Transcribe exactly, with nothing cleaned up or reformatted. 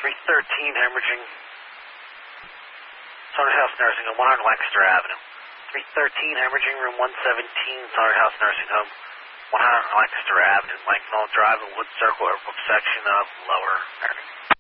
three thirteen hemorrhaging. Sutter House Nursing Home, one hundred Lancaster Avenue. three thirteen hemorrhaging, room one seventeen, Sutter House Nursing Home, one hundred Lancaster Avenue, Langford Drive, and Wood Circle, Airport section of Lower Marion.